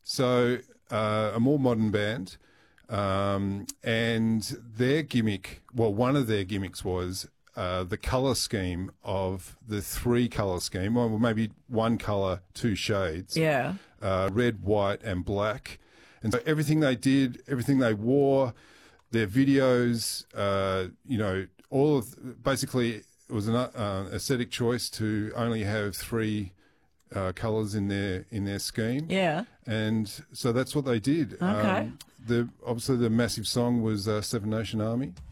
So a more modern band, and their gimmick, well, one of their gimmicks was the colour scheme of the three-colour scheme, or maybe one colour, two shades. Yeah. Red, white, and black. And so everything they did, everything they wore, their videos, all of basically it was an aesthetic choice to only have three colours in their scheme. Yeah. And so that's what they did. Okay. Obviously the massive song was Seven Nation Army.